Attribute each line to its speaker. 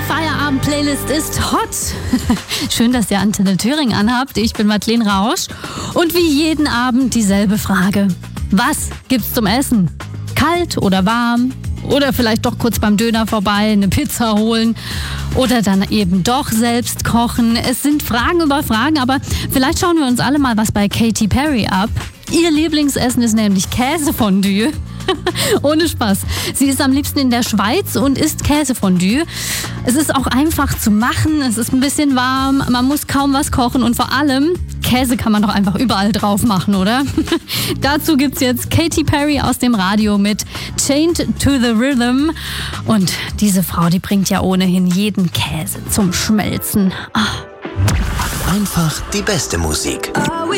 Speaker 1: Feierabend-Playlist ist hot. Schön, dass ihr Antenne Thüringen anhabt. Ich bin Madeleine Rausch. Und wie jeden Abend dieselbe Frage. Was gibt's zum Essen? Kalt oder warm? Oder vielleicht doch kurz beim Döner vorbei, eine Pizza holen? Oder dann eben doch selbst kochen? Es sind Fragen über Fragen, aber vielleicht schauen wir uns alle mal was bei Katy Perry ab. Ihr Lieblingsessen ist nämlich Käsefondue. Ohne Spaß. Sie ist am liebsten in der Schweiz und isst Käsefondue. Es ist auch einfach zu machen, es ist ein bisschen warm, man muss kaum was kochen und vor allem, Käse kann man doch einfach überall drauf machen, oder? Dazu gibt's jetzt Katy Perry aus dem Radio mit Chained to the Rhythm. Und diese Frau, die bringt ja ohnehin jeden Käse zum Schmelzen.
Speaker 2: Einfach die beste Musik.